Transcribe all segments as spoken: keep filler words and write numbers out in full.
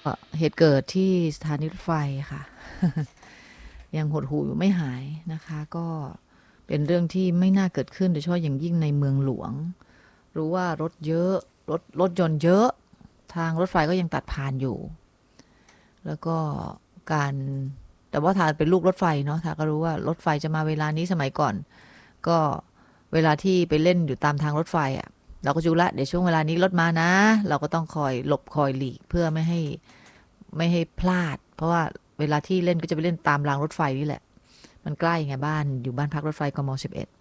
เหตุเกิดที่สถานีรถไฟค่ะ ยังหดหู่อยู่ไม่หายนะคะก็เป็นเรื่องที่ไม่น่าเกิดขึ้นโดยเฉพาะอย่างยิ่งในเมืองหลวงรู้ว่ารถเยอะรถรถยนต์เยอะทางรถไฟก็ยังตัดผ่านอยู่แล้วก็การแต่ว่าทาเป็นลูกรถไฟเนาะทาก็รู้ว่ารถไฟจะมาเวลานี้สมัยก่อนก็เวลาที่ไปเล่นอยู่ตามทางรถไฟอ่ะเราก็จูละเดี๋ยวช่วงเวลานี้รถมานะเราก็ต้องคอยหลบคอยหลีกเพื่อไม่ให้ไม่ให้พลาดเพราะว่าเวลาที่เล่นก็จะไปเล่นตามรางรถไฟนี่แหละมันใกล้ไงบ้านอยู่บ้านพักรถไฟกมสิบเอ็ด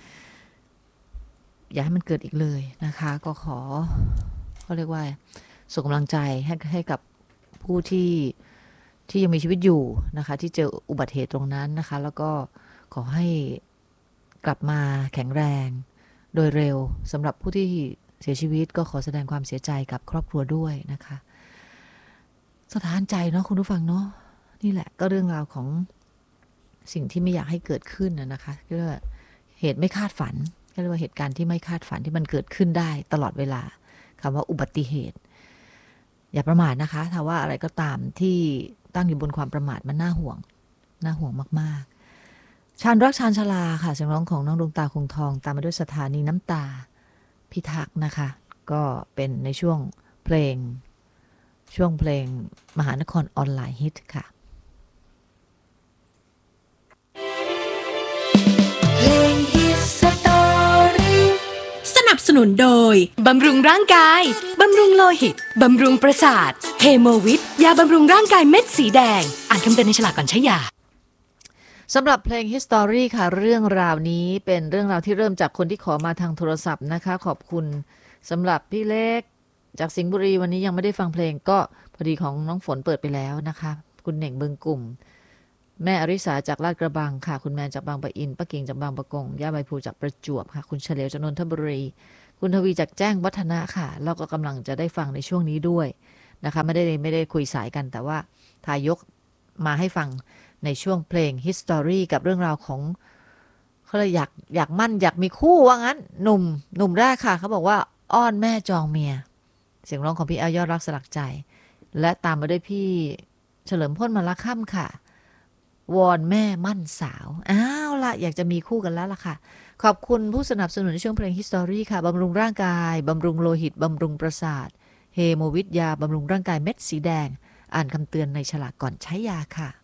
อย่าให้มันเกิดอีกเลยนะคะก็ขอเขาเรียกว่าส่งกำลังใจให้ให้กับผู้ที่ที่ยังมีชีวิตอยู่นะคะที่เจออุบัติเหตุตรงนั้นนะคะแล้วก็ขอให้กลับมาแข็งแรงโดยเร็วสำหรับผู้ที่เสียชีวิตก็ขอแสดงความเสียใจกับครอบครัวด้วยนะคะสะท้านใจเนาะคุณผู้ฟังเนาะนี่แหละก็เรื่องราวของสิ่งที่ไม่อยากให้เกิดขึ้นนะคะเรียกว่าเหตุไม่คาดฝันเรียกว่าเหตุการณ์ที่ไม่คาดฝันที่มันเกิดขึ้นได้ตลอดเวลาคำว่าอุบัติเหตุอย่าประมาทนะคะถ้าว่าอะไรก็ตามที่ตั้งอยู่บนความประมาทมันน่าห่วงน่าห่วงมากๆชาญรักชาญชลาค่ะเสียงร้องของน้องดวงตาคงทองตามมาด้วยสถานีน้ำตาพิทักษ์นะคะก็เป็นในช่วงเพลงช่วงเพลงมหานครออนไลน์ฮิตค่ะเพลงฮิตสตอรี่สนับสนุนโดยบำรุงร่างกายบำรุงโลหิตบำรุงประสาทเฮโมวิทยาบำรุงร่างกายเม็ดสีแดงอ่านคำเตือนในฉลากก่อนใช้ยาสำหรับเพลง History ค่ะเรื่องราวนี้เป็นเรื่องราวที่เริ่มจากคนที่ขอมาทางโทรศัพท์นะคะขอบคุณสำหรับพี่เล็กจากสิงห์บุรีวันนี้ยังไม่ได้ฟังเพลงก็พอดีของน้องฝนเปิดไปแล้วนะคะคุณเหน่งเบิงกลุ่มแม่อริสาจากลาดกระบังค่ะคุณแมนจากบางปะอินป้ากิ่งจากบางปะกงย่าใบพลูจากประจวบค่ะคุณเฉลียวจากนนทบุรีคุณทวีจากแจ้งวัฒนะค่ะแล้วก็กำลังจะได้ฟังในช่วงนี้ด้วยนะคะไม่ได้ไม่ได้คุยสายกันแต่ว่าทายกมาให้ฟังในช่วงเพลง History กับเรื่องราวของเขาเลยอยากอยากมั่นอยากมีคู่ว่างั้นหนุ่มหนุ่มแรกค่ะเขาบอกว่าอ้อนแม่จองเมียเสียงร้องของพี่แอลยอดรักสลักใจและตามมาด้วยพี่เฉลิมพลมาละค่ำค่ะวอนแม่มั่นสาวอ้าวล่ะอยากจะมีคู่กันแล้วล่ะค่ะขอบคุณผู้สนับสนุนในช่วงเพลง History ค่ะบำรุงร่างกายบำรุงโลหิตบำรุงประสาทเฮโมวิทยาบำรุงร่างกายเม็ดสีแดงอ่านคำเตือนในฉลากก่อนใช้ยาค่ะ